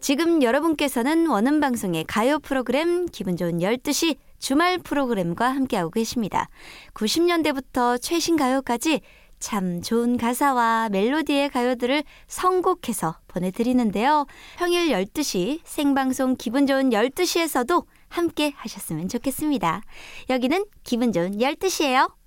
지금 여러분께서는 원음방송의 가요 프로그램 기분 좋은 12시 주말 프로그램과 함께하고 계십니다. 90년대부터 최신 가요까지 참 좋은 가사와 멜로디의 가요들을 선곡해서 보내드리는데요. 평일 12시 생방송 기분 좋은 12시에서도 함께 하셨으면 좋겠습니다. 여기는 기분 좋은 12시예요.